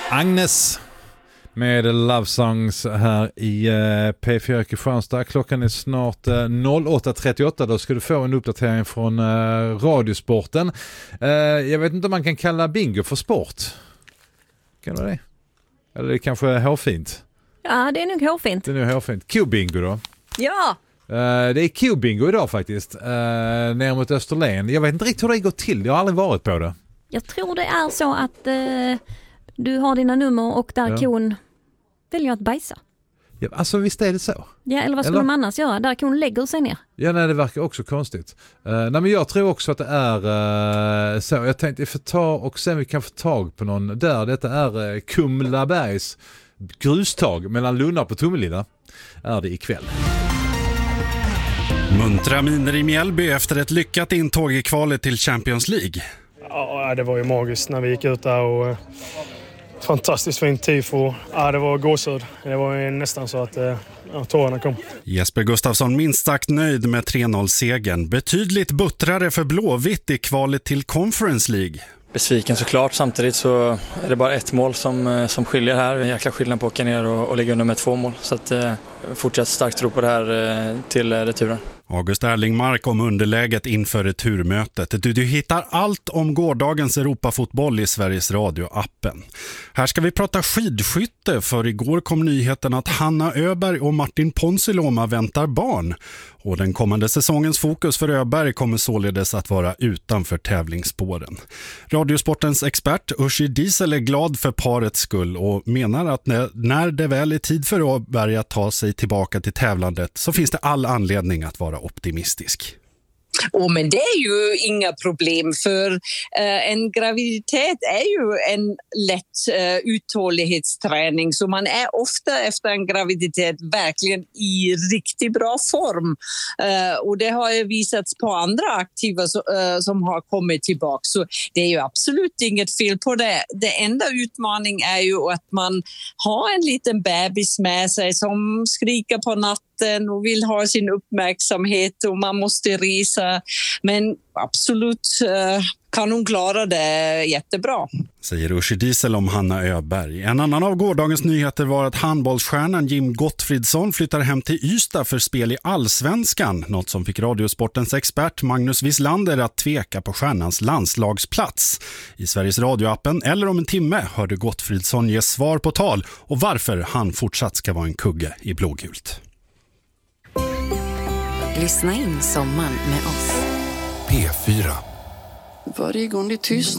Agnes med Love Songs här i P4 Kristianstad. Klockan är snart 08.38. Då ska du få en uppdatering från Radiosporten. Jag vet inte om man kan kalla bingo för sport. Kan det? Eller det kanske är hårfint? Ja, det är nog hårfint. Det är nog hårfint. Q-bingo då? Ja! Det är Q-bingo idag faktiskt. Ner mot Österlen. Jag vet inte riktigt hur det går till. Jag har aldrig varit på det. Jag tror det är så att du har dina nummer och där kon väljer att bajsa. Ja, alltså visst är det så. Ja, eller vad skulle man annars göra? Där kon lägger sig ner. Ja, nej, det verkar också konstigt. Nej, men jag tror också att det är så. Jag tänkte vi får ta och sen vi kan få tag på någon där. Detta är Kumlabergs grustag mellan Lundar på Tomelilla. Är det ikväll. Muntra miner i Mjällby efter ett lyckat intåg i kvalet till Champions League. Ja, det var ju magiskt när vi gick ut där och fantastiskt fint tifo. Ja, det var gåshud. Det var ju nästan så att tårarna kom. Jesper Gustafsson minst sagt nöjd med 3-0-segern. Betydligt buttrare för Blåvitt i kvalet till Conference League. Besviken såklart, samtidigt så är det bara ett mål som skiljer här. En jäkla skillnad på att åka ner och ligga under med 2 mål. Så att fortsatt starkt tro på det här till returen. August Erlingmark om underläget inför returmötet. Du hittar allt om gårdagens Europafotboll i Sveriges Radio-appen. Här ska vi prata skidskytte, för igår kom nyheten att Hanna Öberg och Martin Ponsiluoma väntar barn. Och den kommande säsongens fokus för Öberg kommer således att vara utanför tävlingsspåren. Radiosportens expert Uschi Diesel är glad för parets skull och menar att när det väl är tid för Öberg att ta sig tillbaka till tävlandet så finns det all anledning att vara optimistisk. Men det är ju inga problem, för en graviditet är ju en lätt uthållighetsträning, så man är ofta efter en graviditet verkligen i riktigt bra form, och det har ju visats på andra aktiva som har kommit tillbaka, så det är ju absolut inget fel på det. Det enda utmaning är ju att man har en liten bebis med sig som skriker på natten och vill ha sin uppmärksamhet och man måste resa. Men absolut kan hon klara det jättebra. Säger Uschi Diesel om Hanna Öberg. En annan av gårdagens nyheter var att handbollsstjärnan Jim Gottfridsson flyttar hem till Ystad för spel i Allsvenskan. Något som fick Radiosportens expert Magnus Wislander att tveka på stjärnans landslagsplats. I Sveriges Radio-appen eller om en timme hörde Gottfridsson ge svar på tal och varför han fortsatt ska vara en kugge i blågult. Lyssna in sommaren med oss. P4. Varje gång det är tyst